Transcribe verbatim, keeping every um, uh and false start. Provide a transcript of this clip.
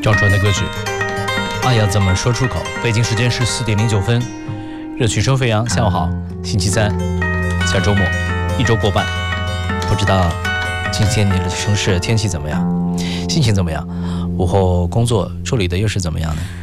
张传的歌曲《爱要怎么说出口》。北京时间是四点零九分，热曲声飞扬。下午好，星期三，下周末，一周过半，不知道今天你的城市天气怎么样，心情怎么样？午后工作处理的又是怎么样呢？